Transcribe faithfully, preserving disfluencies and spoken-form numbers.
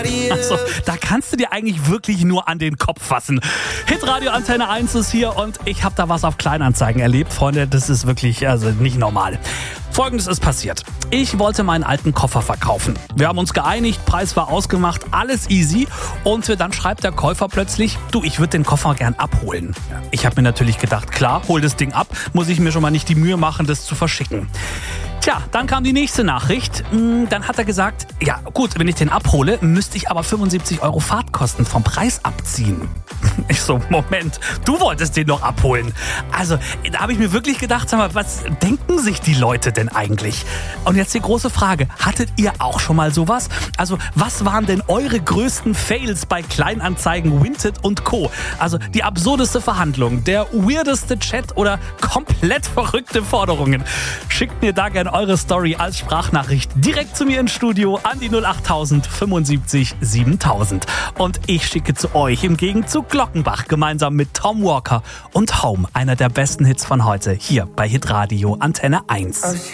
Also, da kannst du dir eigentlich wirklich nur an den Kopf fassen. Hitradio Antenne eins ist hier und ich habe da was auf Kleinanzeigen erlebt. Freunde, das ist wirklich also nicht normal. Folgendes ist passiert. Ich wollte meinen alten Koffer verkaufen. Wir haben uns geeinigt, Preis war ausgemacht, alles easy. Und dann schreibt der Käufer plötzlich, du, ich würde den Koffer gern abholen. Ich habe mir natürlich gedacht, klar, hol das Ding ab, muss ich mir schon mal nicht die Mühe machen, das zu verschicken. Tja, dann kam die nächste Nachricht. Dann hat er gesagt, ja gut, wenn ich den abhole, müsste ich aber fünfundsiebzig Euro Fahrtkosten vom Preis abziehen. Ich so, Moment, du wolltest den noch abholen. Also, da habe ich mir wirklich gedacht, sag mal, was denken sich die Leute denn eigentlich? Und jetzt die große Frage, hattet ihr auch schon mal sowas? Also, was waren denn eure größten Fails bei Kleinanzeigen, Vinted und Co.? Also, die absurdeste Verhandlung, der weirdeste Chat oder komplett verrückte Forderungen. Schickt mir da gerne eure Story als Sprachnachricht direkt zu mir ins Studio an die null acht tausend fünfundsiebzig siebentausend. Und ich schicke zu euch im Gegenzug Glockenbach gemeinsam mit Tom Walker und Home, einer der besten Hits von heute, hier bei Hitradio Antenne eins.